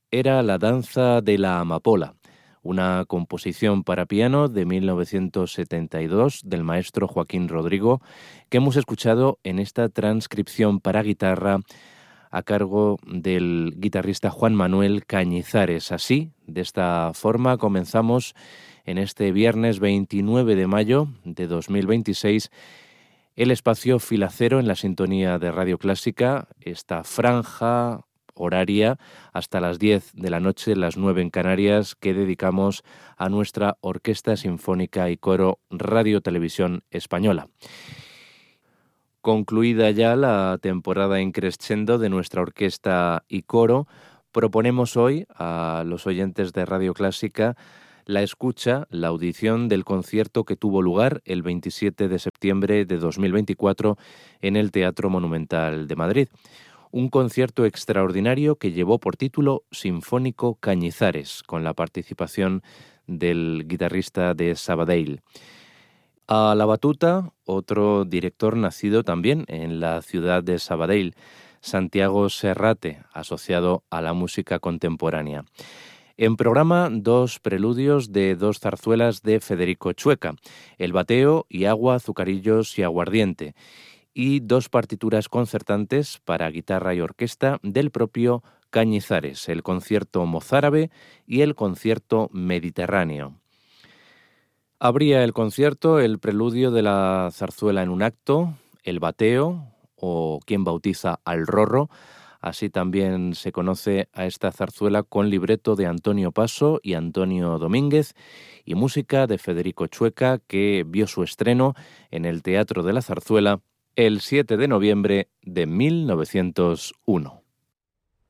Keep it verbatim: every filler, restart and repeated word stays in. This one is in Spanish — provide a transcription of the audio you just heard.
era La danza de la amapola, una composición para piano de mil novecientos setenta y dos del maestro Joaquín Rodrigo, que hemos escuchado en esta transcripción para guitarra a cargo del guitarrista Juan Manuel Cañizares. Así, de esta forma, comenzamos en este viernes veintinueve de mayo de dos mil veintiséis el espacio Filacero en la sintonía de Radio Clásica, esta franja horaria hasta las diez de la noche, las nueve en Canarias, que dedicamos a nuestra Orquesta Sinfónica y Coro Radio Televisión Española. Concluida ya la temporada in crescendo de nuestra orquesta y coro, proponemos hoy a los oyentes de Radio Clásica la escucha, la audición del concierto que tuvo lugar el veintisiete de septiembre de dos mil veinticuatro en el Teatro Monumental de Madrid. Un concierto extraordinario que llevó por título Sinfónico Cañizares, con la participación del guitarrista de Sabadell. A la batuta, otro director nacido también en la ciudad de Sabadell, Santiago Serrate, asociado a la música contemporánea. En programa, dos preludios de dos zarzuelas de Federico Chueca, El bateo y Agua, azucarillos y aguardiente, y dos partituras concertantes para guitarra y orquesta del propio Cañizares, el concierto mozárabe y el concierto mediterráneo. Abría el concierto el preludio de la zarzuela en un acto, El bateo, o Quien bautiza al Rorro. Así también se conoce a esta zarzuela, con libreto de Antonio Paso y Antonio Domínguez y música de Federico Chueca, que vio su estreno en el Teatro de la Zarzuela el siete de noviembre de mil novecientos uno.